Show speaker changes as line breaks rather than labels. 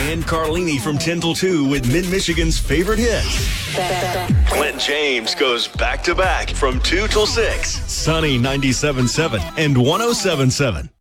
Dan Carlini from 10 till 2 with Mid-Michigan's favorite hits. Clint James goes back-to-back from 2 till 6. Sunny 97.7 and 107.7.